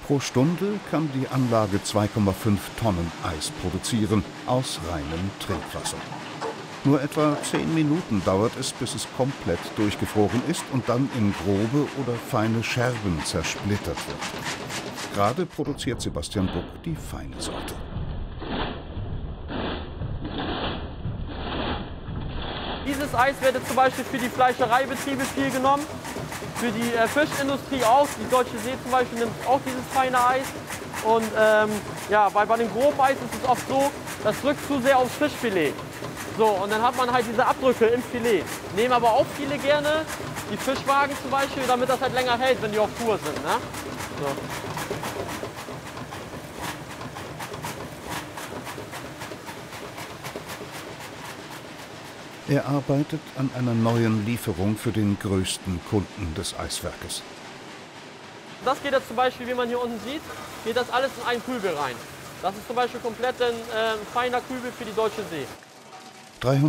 Pro Stunde kann die Anlage 2,5 Tonnen Eis produzieren, aus reinem Trinkwasser. Nur etwa 10 Minuten dauert es, bis es komplett durchgefroren ist und dann in grobe oder feine Scherben zersplittert wird. Gerade produziert Sebastian Buck die feine Sorte. Dieses Eis wird jetzt zum Beispiel für die Fleischereibetriebe viel genommen, für die Fischindustrie auch. Die Deutsche See zum Beispiel nimmt auch dieses feine Eis. Und ja, weil bei dem groben Eis ist es oft so, das drückt zu sehr aufs Fischfilet. So, und dann hat man halt diese Abdrücke im Filet. Nehmen aber auch viele gerne die Fischwagen zum Beispiel, damit das halt länger hält, wenn die auf Tour sind. Ne? So. Er arbeitet an einer neuen Lieferung für den größten Kunden des Eiswerkes. Das geht jetzt zum Beispiel, wie man hier unten sieht, geht das alles in einen Kübel rein. Das ist zum Beispiel komplett ein feiner Kübel für die Deutsche See.